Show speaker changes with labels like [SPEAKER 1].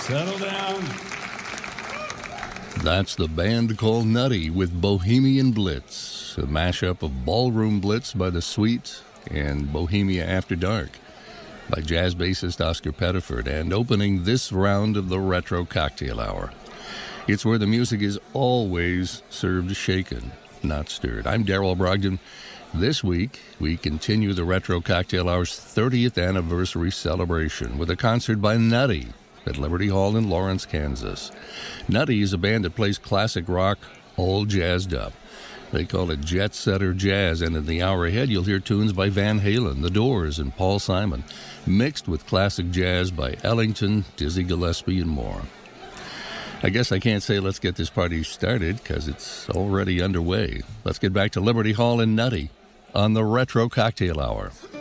[SPEAKER 1] Settle down.
[SPEAKER 2] That's the band called Nutty with Bohemian Blitz, a mashup of Ballroom Blitz by The Sweet and Bohemia After Dark by jazz bassist Oscar Pettiford, and opening this round of the Retro Cocktail Hour. It's where the music is always served shaken, not stirred. I'm Darrell Brogdon. This week, we continue the Retro Cocktail Hour's 30th anniversary celebration with a concert by Nutty at Liberty Hall in Lawrence, Kansas. Nutty is a band that plays classic rock all jazzed up. They call it jet setter jazz, and in the hour ahead you'll hear tunes by Van Halen, The Doors, and Paul Simon, mixed with classic jazz by Ellington, Dizzy Gillespie, and more. I guess I can't say let's get this party started because it's already underway. Let's get back to Liberty Hall and Nutty on the Retro Cocktail Hour.